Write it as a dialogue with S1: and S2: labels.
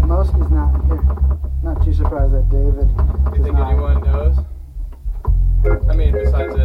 S1: Moski's not here. Not too surprised that David.
S2: Do you think anyone knows? I mean, besides